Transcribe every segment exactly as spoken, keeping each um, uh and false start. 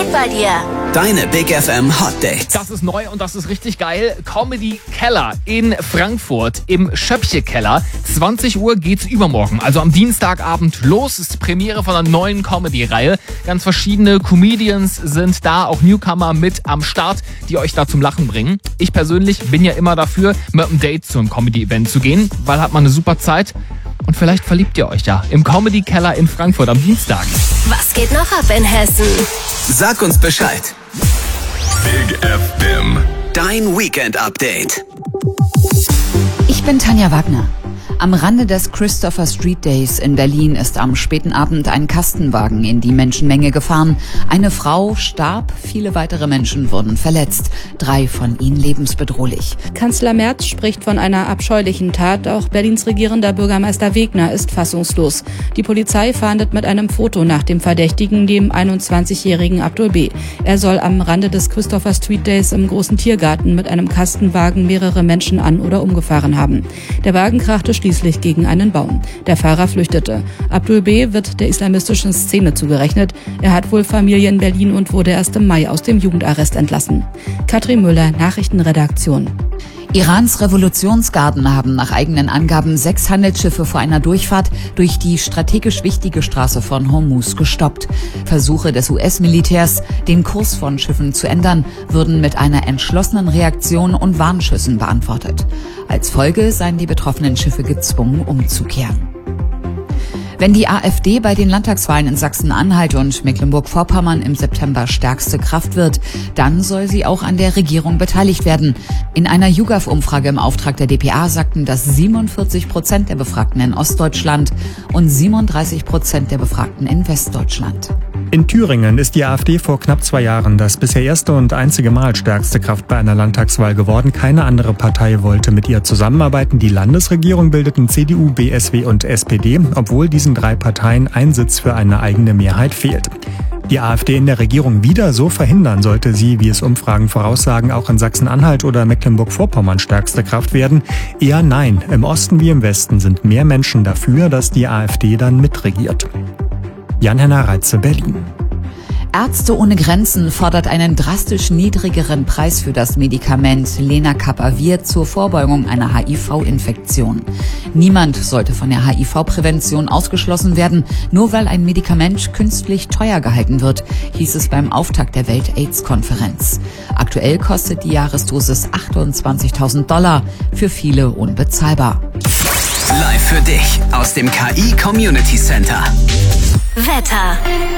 geht bei dir? Deine Big F M Hot Dates. Das ist neu und das ist richtig geil. Comedy Keller in Frankfurt im Schöppche-Keller. zwanzig Uhr geht's übermorgen, also am Dienstagabend los. Ist die Premiere von einer neuen Comedy-Reihe. Ganz verschiedene Comedians sind da, auch Newcomer mit am Start, die euch da zum Lachen bringen. Ich persönlich bin ja immer dafür, mit einem Date zu einem Comedy-Event zu gehen, weil hat man eine super Zeit. Und vielleicht verliebt ihr euch ja im Comedy Keller in Frankfurt am Dienstag. Was geht noch ab in Hessen? Sag uns Bescheid. Big F M. Dein Weekend Update. Ich bin Tanja Wagner. Am Rande des Christopher Street Days in Berlin ist am späten Abend ein Kastenwagen in die Menschenmenge gefahren. Eine Frau starb, viele weitere Menschen wurden verletzt. Drei von ihnen lebensbedrohlich. Kanzler Merz spricht von einer abscheulichen Tat. Auch Berlins regierender Bürgermeister Wegner ist fassungslos. Die Polizei fahndet mit einem Foto nach dem Verdächtigen, dem einundzwanzigjährigen Abdul B. Er soll am Rande des Christopher Street Days im großen Tiergarten mit einem Kastenwagen mehrere Menschen an- oder umgefahren haben. Der Wagen krachte schließlich gegen einen Baum. Der Fahrer flüchtete. Abdul B. wird der islamistischen Szene zugerechnet. Er hat wohl Familie in Berlin und wurde erst im Mai aus dem Jugendarrest entlassen. Katrin Müller, Nachrichtenredaktion. Irans Revolutionsgarden haben nach eigenen Angaben sechs Handelsschiffe vor einer Durchfahrt durch die strategisch wichtige Straße von Hormuz gestoppt. Versuche des U S-Militärs, den Kurs von Schiffen zu ändern, würden mit einer entschlossenen Reaktion und Warnschüssen beantwortet. Als Folge seien die betroffenen Schiffe gezwungen, umzukehren. Wenn die AfD bei den Landtagswahlen in Sachsen-Anhalt und Mecklenburg-Vorpommern im September stärkste Kraft wird, dann soll sie auch an der Regierung beteiligt werden. In einer YouGov-Umfrage im Auftrag der D P A sagten das siebenundvierzig Prozent der Befragten in Ostdeutschland und siebenunddreißig Prozent der Befragten in Westdeutschland. In Thüringen ist die AfD vor knapp zwei Jahren das bisher erste und einzige Mal stärkste Kraft bei einer Landtagswahl geworden. Keine andere Partei wollte mit ihr zusammenarbeiten. Die Landesregierung bildeten C D U, B S W und S P D, obwohl diesen drei Parteien ein Sitz für eine eigene Mehrheit fehlt. Die AfD in der Regierung wieder so verhindern, sollte sie, wie es Umfragen voraussagen, auch in Sachsen-Anhalt oder Mecklenburg-Vorpommern stärkste Kraft werden? Eher nein. Im Osten wie im Westen sind mehr Menschen dafür, dass die AfD dann mitregiert. Jan-Henner Reitze, Berlin. Ärzte ohne Grenzen fordert einen drastisch niedrigeren Preis für das Medikament Lenacapavir zur Vorbeugung einer H I V-Infektion. Niemand sollte von der H I V-Prävention ausgeschlossen werden, nur weil ein Medikament künstlich teuer gehalten wird, hieß es beim Auftakt der Welt-AIDS-Konferenz. Aktuell kostet die Jahresdosis achtundzwanzigtausend Dollar, für viele unbezahlbar. Live für dich aus dem K I Community Center. Wetter.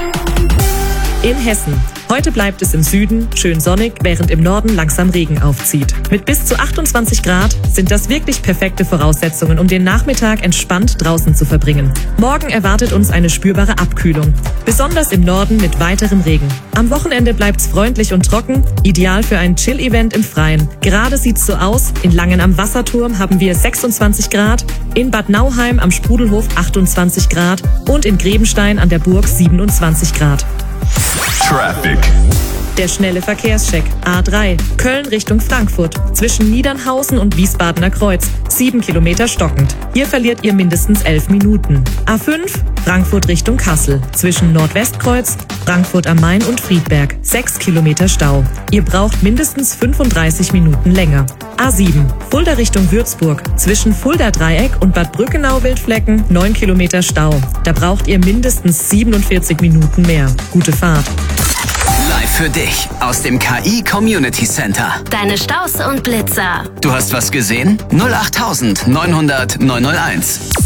In Hessen. Heute bleibt es im Süden schön sonnig, während im Norden langsam Regen aufzieht. Mit bis zu achtundzwanzig Grad sind das wirklich perfekte Voraussetzungen, um den Nachmittag entspannt draußen zu verbringen. Morgen erwartet uns eine spürbare Abkühlung, besonders im Norden mit weiterem Regen. Am Wochenende bleibt's freundlich und trocken, ideal für ein Chill-Event im Freien. Gerade sieht's so aus, in Langen am Wasserturm haben wir sechsundzwanzig Grad, in Bad Nauheim am Sprudelhof achtundzwanzig Grad und in Grebenstein an der Burg siebenundzwanzig Grad. Traffic. Der schnelle Verkehrscheck. A drei. Köln Richtung Frankfurt. Zwischen Niedernhausen und Wiesbadener Kreuz. Sieben Kilometer stockend. Hier verliert ihr mindestens elf Minuten. A fünf. Frankfurt Richtung Kassel. Zwischen Nordwestkreuz, Frankfurt am Main und Friedberg. Sechs Kilometer Stau. Ihr braucht mindestens fünfunddreißig Minuten länger. A sieben. Fulda Richtung Würzburg. Zwischen Fulda Dreieck und Bad Brückenau-Wildflecken. Neun Kilometer Stau. Da braucht ihr mindestens siebenundvierzig Minuten mehr. Gute Fahrt. Live für dich aus dem K I Community Center. Deine Staus und Blitzer. Du hast was gesehen? null acht neunhundert neunhunderт neunhunderteins.